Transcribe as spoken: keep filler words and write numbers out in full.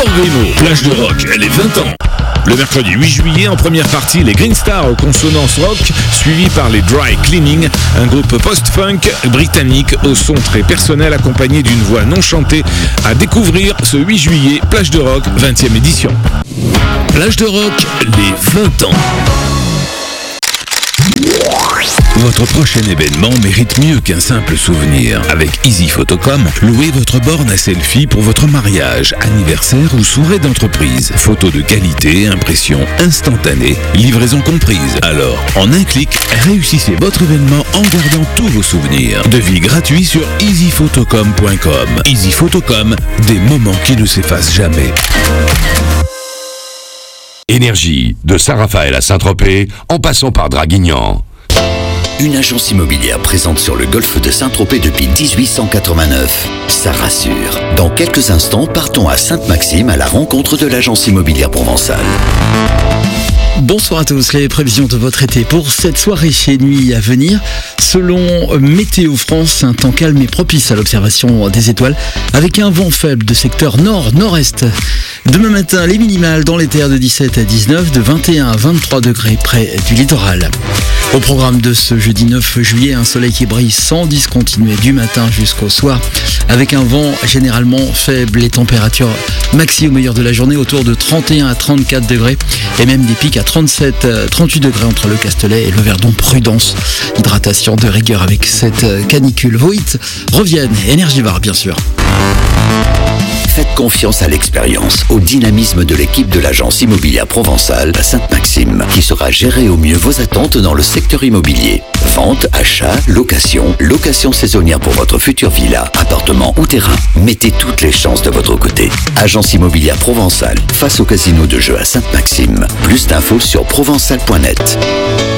Port Grimaud, plage de rock, elle est vingt ans. Le mercredi huit juillet, en première partie, les Green Stars aux consonances rock, suivis par les Dry Cleaning, un groupe post-funk britannique au son très personnel accompagné d'une voix non chantée, à découvrir ce huit juillet, plage de rock, vingtième édition. Plage de rock, les vingt ans. Votre prochain événement mérite mieux qu'un simple souvenir. Avec Easy Photocom, louez votre borne à selfie pour votre mariage, anniversaire ou soirée d'entreprise. Photos de qualité, impression instantanée, livraison comprise. Alors, en un clic, réussissez votre événement en gardant tous vos souvenirs. Devis gratuit sur easy photocom point com. Easy Photocom, des moments qui ne s'effacent jamais. Énergie, de Saint-Raphaël à Saint-Tropez, en passant par Draguignan. Une agence immobilière présente sur le golfe de Saint-Tropez depuis dix-huit cent quatre-vingt-neuf. Ça rassure. Dans quelques instants, partons à Sainte-Maxime à la rencontre de l'agence immobilière provençale. Bonsoir à tous, les prévisions de votre été pour cette soirée et nuit à venir. Selon Météo France, un temps calme et propice à l'observation des étoiles avec un vent faible de secteur nord-nord-est. Demain matin, les minimales dans les terres de dix-sept à dix-neuf, de vingt et un à vingt-trois degrés près du littoral. Au programme de ce jeudi neuf juillet, un soleil qui brille sans discontinuer du matin jusqu'au soir avec un vent généralement faible, les températures maxi au meilleur de la journée autour de trente et un à trente-quatre degrés et même des pics à trente-sept à trente-huit degrés entre le Castellet et le Verdon. Prudence, hydratation de rigueur avec cette canicule. Vos hits reviennent, Énergivore bien sûr. Faites confiance à l'expérience, au dynamisme de l'équipe de l'agence immobilière provençale à Sainte-Maxime, qui saura gérer au mieux vos attentes dans le secteur immobilier. Vente, achat, location, location saisonnière pour votre future villa, appartement ou terrain. Mettez toutes les chances de votre côté. Agence immobilière provençale, face au casino de jeu à Sainte-Maxime. Plus d'infos sur provençal point net.